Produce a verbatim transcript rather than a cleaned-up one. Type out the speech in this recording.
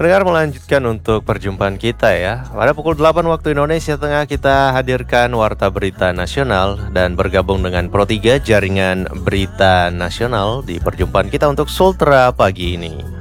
Pendengar, melanjutkan untuk perjumpaan kita ya. Pada pukul delapan waktu Indonesia Tengah kita hadirkan Warta Berita Nasional dan bergabung dengan Pro tiga Jaringan Berita Nasional di perjumpaan kita untuk Sultra pagi ini.